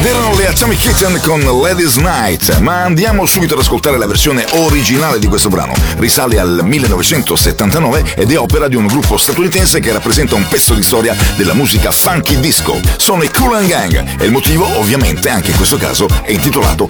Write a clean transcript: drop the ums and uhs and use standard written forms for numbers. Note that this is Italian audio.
Erano le Atomic Kitten con Ladies Night, ma andiamo subito ad ascoltare la versione originale di questo brano. Risale al 1979 ed è opera di un gruppo statunitense che rappresenta un pezzo di storia della musica funky disco. Sono i Kool and Gang e il motivo, ovviamente, anche in questo caso, è intitolato